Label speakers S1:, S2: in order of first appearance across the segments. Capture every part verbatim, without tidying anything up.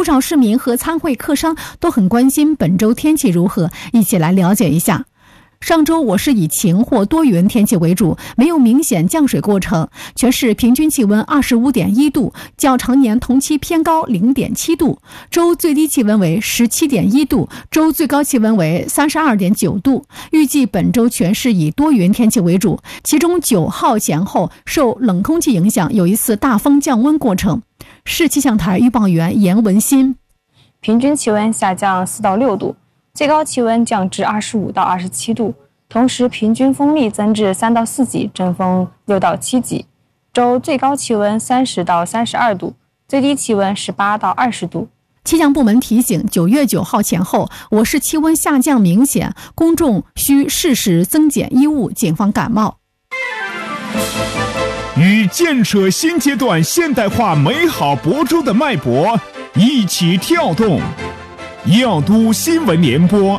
S1: 不少市民和参会客商都很关心本周天气如何，一起来了解一下。上周我市以晴或多云天气为主，没有明显降水过程，全市平均气温 二十五点一度，较常年同期偏高 零点七度，周最低气温为 十七点一度，周最高气温为 三十二点九度。预计本周全市以多云天气为主，其中九号前后受冷空气影响，有一次大风降温过程。市气象台预报员严文新，
S2: 平均气温下降四到六度，最高气温降至二十五到二十七度，同时平均风力增至三到四级，阵风六到七级。周最高气温三十到三十二度，最低气温十八到二十度。
S1: 气象部门提醒，九月九号前后，我市气温下降明显，公众需适时增减衣物，谨防感冒。
S3: 与建设新阶段现代化美好亳州的脉搏一起跳动。耀都新闻联播。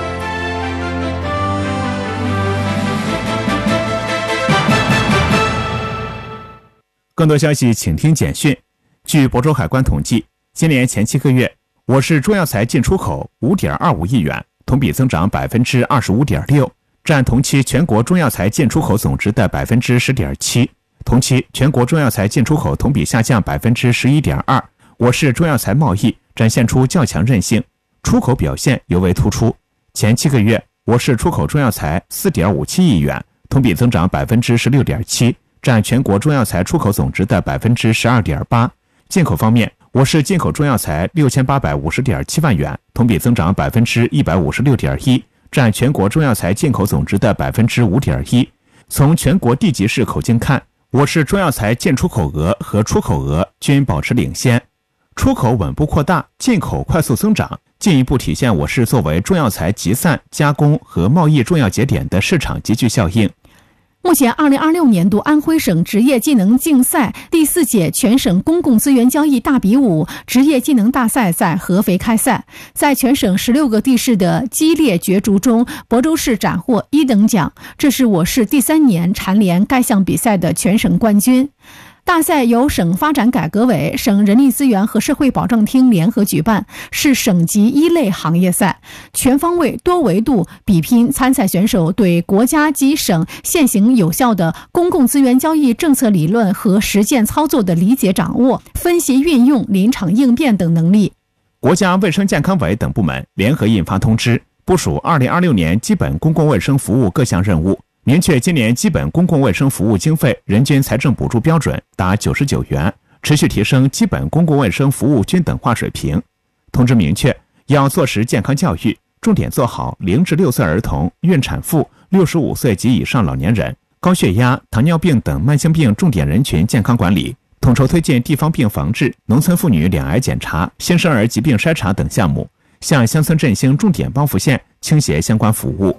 S3: 更多消息请听简讯。据亳州海关统计，今年前七个月，我市中药材进出口 五点二五亿元，同比增长 百分之二十五点六， 占同期全国中药材进出口总值的 百分之十点七。 同期全国中药材进出口同比下降 百分之十一点二， 我市中药材贸易展现出较强韧性，出口表现尤为突出。前七个月，我市出口中药材 四点五七亿元，同比增长 百分之十六点七， 占全国中药材出口总值的 百分之十二点八。 进口方面，我市进口中药材 六千八百五十点七万元，同比增长 百分之一百五十六点一， 占全国中药材进口总值的 百分之五点一。 从全国地级市口径看，我市中药材进出口额和出口额均保持领先，出口稳步扩大，进口快速增长，进一步体现我市作为中药材集散、加工和贸易重要节点的市场集聚效应。
S1: 目前二零二六年度安徽省职业技能竞赛第四届全省公共资源交易大比武职业技能大赛在合肥开赛，在全省十六个地市的激烈角逐中，亳州市斩获一等奖，这是我市第三年蝉联该项比赛的全省冠军。大赛由省发展改革委、省人力资源和社会保障厅联合举办，是省级一类行业赛，全方位多维度比拼参赛选手对国家及省现行有效的公共资源交易政策理论和实践操作的理解掌握、分析运用、临场应变等能力。
S3: 国家卫生健康委等部门联合印发通知，部署二零二六年基本公共卫生服务各项任务，明确今年基本公共卫生服务经费人均财政补助标准达九十九元，持续提升基本公共卫生服务均等化水平。通知明确，要做实健康教育，重点做好零至六岁儿童、孕产妇、六十五岁及以上老年人、高血压、糖尿病等慢性病重点人群健康管理，统筹推进地方病防治、农村妇女两癌检查、新生儿疾病筛查等项目，向乡村振兴重点帮扶县倾斜相关服务。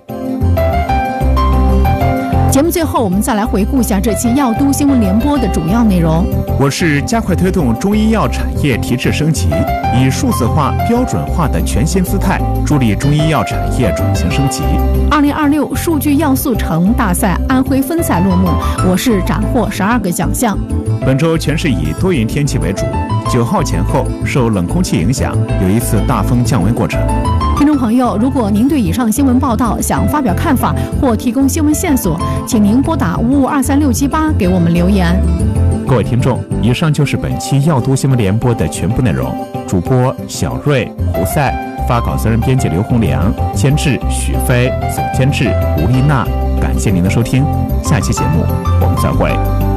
S1: 节目最后，我们再来回顾一下这期耀都新闻联播的主要内容。
S3: 我市加快推动中医药产业提质升级，以数字化、标准化的全新姿态，助力中医药产业转型升级。
S1: 二零二六数据要素城大赛安徽分赛落幕，我市斩获十二个奖项。
S3: 本周全市以多云天气为主，九号前后受冷空气影响，有一次大风降温过程。
S1: 听众朋友，如果您对以上新闻报道想发表看法或提供新闻线索，请您拨打五五二三六七八给我们留言。
S3: 各位听众，以上就是本期耀都新闻联播的全部内容。主播小瑞、胡赛，发稿责任编辑刘洪良，监制许飞，总监制吴丽娜。感谢您的收听，下期节目我们再会。